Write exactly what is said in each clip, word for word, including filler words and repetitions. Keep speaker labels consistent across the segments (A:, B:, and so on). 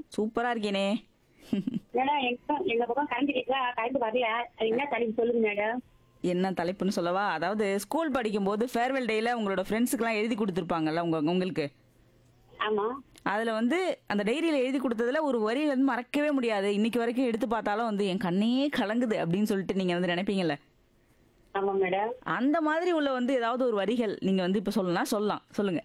A: சூப்பரா இருக்கேனே.
B: ஏன்னா எங்க எங்க பக்கம் கரண்ட் கேட்கல கரண்ட் வரல. அது என்ன தலைப்பு சொல்லுங்க மேடம்.
A: என்ன தலைப்புன்னு சொல்லவா? அதாவது ஸ்கூல் படிக்கும்போது ஃபேர்வெல் டேல உங்களோட ஃப்ரெண்ட்ஸுக்குலாம் எழுதி குடுத்துருப்பாங்கல்ல உங்க உங்களுக்கு.
B: ஆமா.
A: அதுல வந்து அந்த டைரியில எழுதி குடுத்ததுல ஒரு வரி வந்து மறக்கவே முடியாது. இன்னைக்கு வரைக்கும் எடுத்து பார்த்தாலும் வந்து என் கண்ணே கலங்குது அப்படின்னு சொல்லிட்டு நீங்க வந்து நினைப்பீங்கல்ல.
B: ஆமா மேடம்.
A: அந்த மாதிரி உள்ள வந்து ஏதாவது ஒரு வரிகள் நீங்க வந்து இப்ப சொல்லலாம் சொல்லலாம். சொல்லுங்க.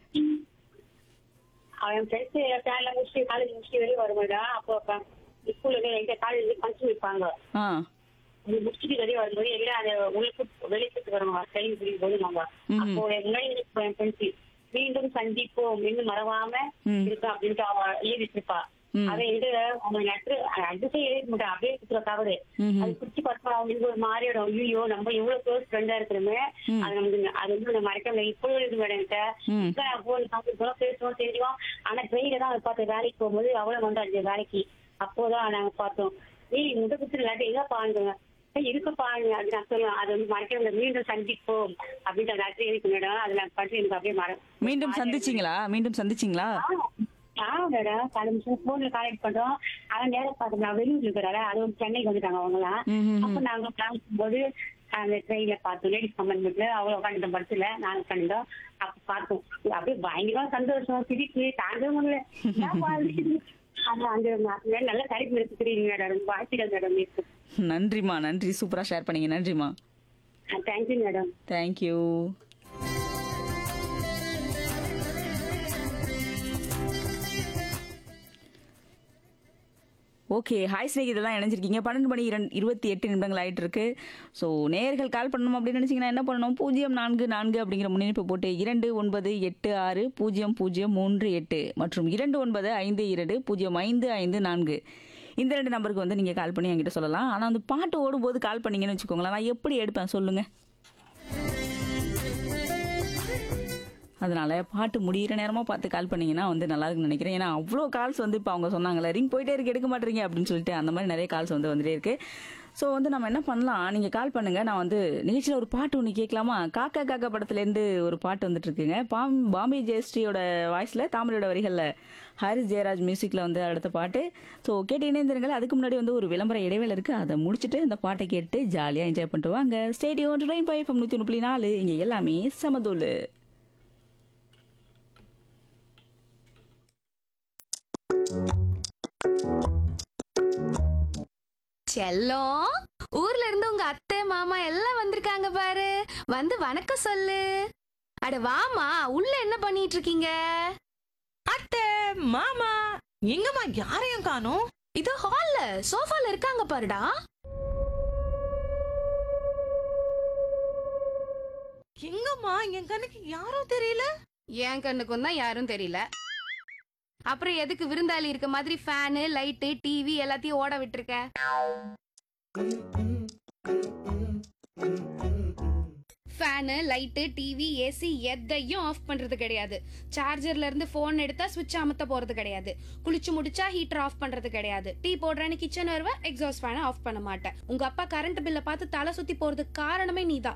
B: அவன் ஃப்ரெண்ட்ஸ் பேர்ல முடிச்சு காலேஜ் முடிச்சு வெளியே வரும் மேடம். அப்போ ஸ்கூல்ல எங்க காலேஜ் ஃபங்க்ஷன் வைப்பாங்க.
A: ஆ.
B: அது முடிச்சுட்டு வெளியே வரும்போது எல்லாம் அதை உள்ளுக்கு வெளியே சுட்டு வருவாங்க. கையில் பிடிக்கும் போது நாங்க அப்போ முன்னாடி என் ஃப்ரெண்ட்ஸ் மீண்டும் சந்திப்போம் இன்னும் மறவாம இருக்கா அப்படின்ட்டு அவ எழுதிட்டு இருப்பா. அதை எழுத அவங்க லெட்டர் அட்ரஸே எழுதி மாட்டேன் அப்படியே சுற்றுற கவரு. அது குடிச்சு பார்த்தா அவங்களுக்கு ஒரு மாதிரியோட ஐயோ நம்ம எவ்வளவு க்ளோஸ் ஃப்ரெண்டா இருக்கிறோமே அது நமக்கு அது வந்து நம்ம மறக்க முடியாது. இப்போ எழுது மேடம் என்கிட்ட போன் சாப்பிட்டு பேசுவோம் தெரியும். ஆனா ட்ரெயில தான் அதை பார்த்து வேலைக்கு போகும்போது அவ்வளவு வந்து அந்த வேலைக்கு அப்போதான் நாங்க பார்த்தோம். ஏய் முட்டை குத்து இல்லாட்டி எங்க பாருங்க இருக்க பாருங்க அது நான் சொல்லுவேன். அது வந்து மறக்க முடியாது. மீண்டும் சந்திப்போம் அப்படின்ற லெட்டர் எழுதி மேடம். அது நான் படிச்சு எனக்கு அப்படியே மற
A: மீண்டும் சந்திச்சீங்களா? மீண்டும் சந்திச்சீங்களா?
B: ஆமா மேடம். பல நிமிஷம் போன்ல கான்டாக்ட் பண்றோம். அவன் நேரம் பார்த்தோம் நான் வெளியூர்ல இருக்கிறாரு. அது வந்து சென்னைக்கு வந்துட்டாங்க அவங்களாம். அப்ப நாங்க பிளான் பண்ணும்போது அந்த ட்ரெயின்ல பார்த்தோம். லேடிஸ் கம்பார்ட்மெண்ட்ல அவ்வளவு உட்காந்து படத்துல நாங்க கண்டோம். அப்ப பார்த்தோம் அப்படியே பயங்கரமா சந்தோஷம் சிரிப்பு தாங்க முடியல. ஆனா அந்த நல்ல தலைப்பு எடுத்துக்கிறீங்க மேடம். வாழ்த்துக்கள் மேடம்.
A: நன்றிமா நன்றி. சூப்பரா ஷேர் பண்ணீங்க. நன்றிமா.
B: Thank you madam.
A: Thank you. Okay. Hi snake இதெல்லாம் இணைஞ்சிருக்கீங்க. பன்னெண்டு மணி இரண்டு இருபத்தி எட்டு நிமிடங்கள் ஆயிட்டு இருக்கு. ஸோ நேயர்கள் கால் பண்ணணும் அப்படின்னு நினைச்சீங்கன்னா என்ன பண்ணணும்? பூஜ்ஜியம் நான்கு நான்கு அப்படிங்கிற முன்னிணைப்பு போட்டு இரண்டு ஒன்பது எட்டு ஆறு பூஜ்ஜியம் பூஜ்ஜியம் மூன்று எட்டு மற்றும் இரண்டு ஒன்பது ஐந்து இரண்டு பூஜ்ஜியம் ஐந்து ஐந்து நான்கு இந்த ரெண்டு நம்பருக்கு வந்து நீங்கள் கால் பண்ணி என்கிட்ட சொல்லலாம். ஆனால் அந்த பாட்டு ஓடும்போது கால் பண்ணீங்கன்னு வச்சுக்கோங்களேன், நான் எப்படி எடுப்பேன் சொல்லுங்கள். அதனால பாட்டு முடிகிற நேரமாக பார்த்து கால் பண்ணீங்கன்னா வந்து நல்லா இருக்குன்னு நினைக்கிறேன். ஏன்னா அவ்வளோ கால்ஸ் வந்து இப்போ அவங்க சொன்னாங்களே ரிங் போயிட்டே இருக்கு எடுக்க மாட்டேறீங்க அப்படின்னு சொல்லிட்டு அந்த மாதிரி நிறைய கால்ஸ் வந்து வந்துட்டே இருக்கு. ஸோ வந்து நம்ம என்ன பண்ணலாம், நீங்கள் கால் பண்ணுங்க. நான் வந்து நிகழ்ச்சியில் ஒரு பாட்டு ஒன்று கேட்கலாமா? காக்கா காக்கா படத்துலேருந்து ஒரு பாட்டு வந்துட்டு இருக்குங்க. பாம் பாம்பே ஜெயஸ்ரீயோட வாய்ஸில் தாமரையோட வரிகளில் ஹாரிஸ் ஜெயராஜ் மியூசிக்கில் வந்து அடுத்த பாட்டு. ஸோ கேட்டு இணைந்திருங்கள். அதுக்கு முன்னாடி வந்து ஒரு விளம்பர இடைவேளை இருக்குது. அதை முடிச்சுட்டு இந்த பாட்டை கேட்டு ஜாலியாக என்ஜாய் பண்ணிட்டு வாங்க. ஸ்டேடியம் ட்ரெயின் பை எஃப்எம் நூற்றி முப்பத்தி நாலு இங்கே எல்லாமே சமதூள்.
C: செல்லம், ஊர்ல இருந்து உங்க அத்தை மாமா எல்லாம் வந்திருக்காங்க பாரு. வந்து வணக்கம் சொல்லு. அட வாமா, உள்ள என்ன பண்ணிட்டு இருக்கீங்க?
D: அத்தை மாமா எங்கம்மா யாரையும் காணோம்?
C: இது ஹால்ல சோஃபால இருக்காங்க பாருடா.
D: எங்கம்மா என் கண்ணுக்கு யாரும் தெரியல.
C: என் கண்ணுக்கும் தான் யாரும் தெரியல. அப்புறம் எதுக்கு விருந்தாளி இருக்க மாதிரி ஃபேனு லைட்டு டிவி எல்லாத்தையும் ஓட விட்டுருக்க? ஃபேனு லைட்டு டிவி ஏசி எதையும் ஆஃப் பண்றது கிடையாது. சார்ஜர்ல இருந்து போன் எடுத்தா சுவிட்ச் அமுத்த போறது கிடையாது. குளிச்சு முடிச்சா ஹீட்டர் ஆஃப் பண்றது கிடையாது. டீ போடுறேன்னு கிச்சன் வருவ எக்ஸாஸ்ட் ஃபேனை ஆஃப் பண்ண மாட்டேன். உங்க அப்பா கரண்ட் பில்லை பார்த்து தலை சுத்தி போறதுக்கு காரணமே நீதான்.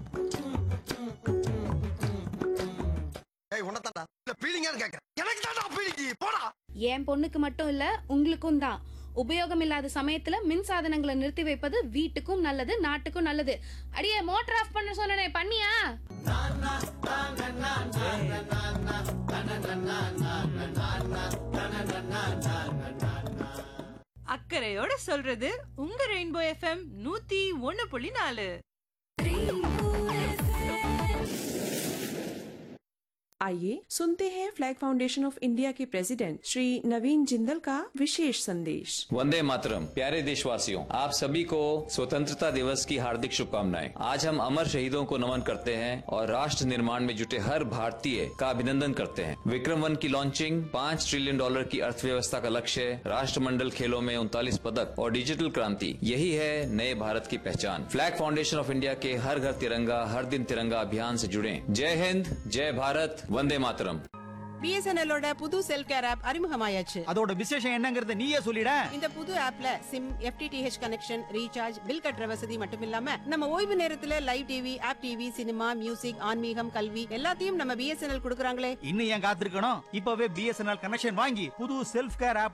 C: என் பொண்ணுக்கு மட்டும் இல்ல உங்களுக்கும் தான். உபயோகம் இல்லாத சமயத்துல மின் சாதனங்களை நிறுத்தி வைப்பது வீட்டுக்கும் நல்லது நாட்டுக்கும் நல்லது. அடியே மோட்டர் ஆஃப் பண்ண சொன்னனே பண்ணியா?
D: அக்கறையோட சொல்றது உங்க ரெயின்போ எஃப்எம் நூத்தி ஒன்னு புள்ளி நாலு.
E: आइए सुनते हैं फ्लैग फाउंडेशन ऑफ इंडिया के प्रेसिडेंट श्री नवीन जिंदल का विशेष संदेश।
F: वंदे मातरम। प्यारे देशवासियों, आप सभी को स्वतंत्रता दिवस की हार्दिक शुभकामनाएं। आज हम अमर शहीदों को नमन करते हैं और राष्ट्र निर्माण में जुटे हर भारतीय का अभिनंदन करते हैं। विक्रम वन की लॉन्चिंग, पाँच ट्रिलियन डॉलर की अर्थव्यवस्था का लक्ष्य, राष्ट्रमंडल खेलों में उनतालीस पदक और डिजिटल क्रांति, यही है नए भारत की पहचान। फ्लैग फाउंडेशन ऑफ इंडिया के हर घर तिरंगा हर दिन तिरंगा अभियान से जुड़े। जय हिंद, जय भारत, वंदे मातरम।
G: பிஎஸ்என்எல் ஓட புது செல்ஃப் கேர் ஆப் அறிமுகமாயாச்சு.
H: அதோட விசேஷம் என்னங்கறத நீயே சொல்லிட.
G: இந்த புது ஆப்ல sim, FTTH connection, recharge, bill கட்டுற வசதி மட்டும் இல்லாம நம்ம ஓய்வு நேரத்துல live TV, app TV, cinema, music, ஆன்மீகம், கல்வி எல்லாத்தையும் நம்ம பிஎஸ்என்எல் கொடுக்கறாங்களே.
H: இன்னும் ஏன் காத்திருக்கணும்? இப்பவே பிஎஸ்என்எல் கனெக்ஷன் வாங்கி புது செல்ஃப் கேர் ஆப்